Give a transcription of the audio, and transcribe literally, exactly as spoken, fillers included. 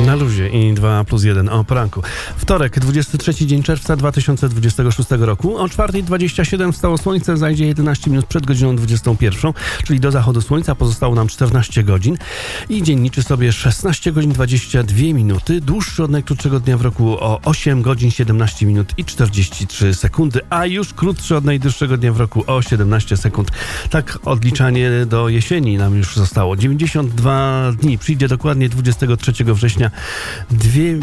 Na luzie i dwa plus jeden o poranku. Wtorek, dwudziesty trzeci dzień czerwca dwa tysiące dwudziestego szóstego roku. O czwarta dwadzieścia siedem wstało słońce, zajdzie jedenaście minut przed godziną dwudziestą pierwszą, czyli do zachodu słońca pozostało nam czternaście godzin. I dzień liczy sobie szesnaście godzin dwadzieścia dwie minuty, dłuższy od najkrótszego dnia w roku o osiem godzin siedemnaście minut i czterdzieści trzy sekundy, a już krótszy od najdłuższego dnia w roku o siedemnaście sekund. Tak odliczanie do jesieni nam już zostało. dziewięćdziesiąt dwa dni, przyjdzie dokładnie dwudziestego trzeciego września. Dwie